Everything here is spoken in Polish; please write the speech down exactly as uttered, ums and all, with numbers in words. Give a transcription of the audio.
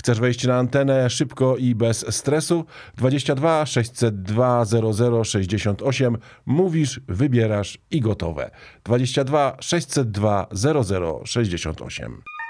Chcesz wejść na antenę szybko i bez stresu? dwadzieścia dwa sześćset dwa zero zero sześćdziesiąt osiem. Mówisz, wybierasz i gotowe. dwadzieścia dwa sześćset dwa zero zero sześćdziesiąt osiem.